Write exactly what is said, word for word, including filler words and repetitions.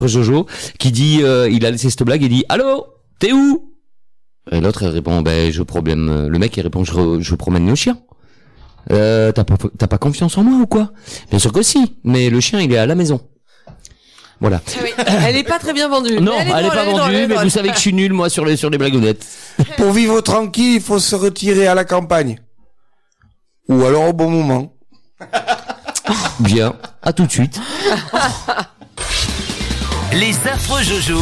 Jojo qui dit, euh, il a laissé cette blague et dit, allô, t'es où? Et l'autre, elle répond, ben, je problème, le mec, il répond, je, je promène le chien. Euh, t'as pas, t'as pas confiance en moi ou quoi? Bien sûr que si, mais le chien, il est à la maison. Voilà. Ah oui. Elle est pas très bien vendue. Non, elle est, elle est drôle, pas elle est drôle, vendue, elle est mais drôle. vous savez que je suis nul, moi, sur les, sur les blagounettes. Pour vivre tranquille, il faut se retirer à la campagne. Ou alors au bon moment. Bien, à tout de suite. Les affreux Jojo.